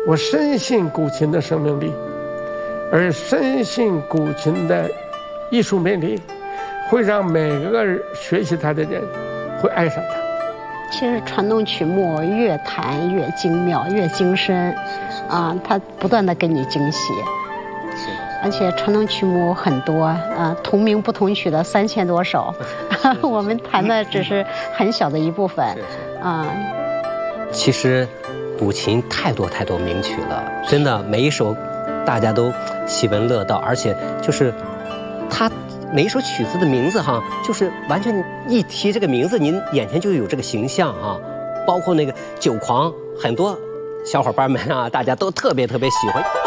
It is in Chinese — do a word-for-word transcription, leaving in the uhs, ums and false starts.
我深信古琴的生命力，而深信古琴的艺术魅力，会让每个学习它的人会爱上它。 其实传统曲目越弹越精妙，越精深，啊，它不断的给你惊喜。而且传统曲目很多，啊，同名不同曲的三千多首，我们弹的只是很小的一部分，啊。 其实，古琴太多太多名曲了，真的每一首，大家都喜闻乐道，而且就是它每一首曲子的名字哈，就是完全一提这个名字，您眼前就有这个形象啊。包括那个《酒狂》，很多小伙伴们啊，大家都特别特别喜欢。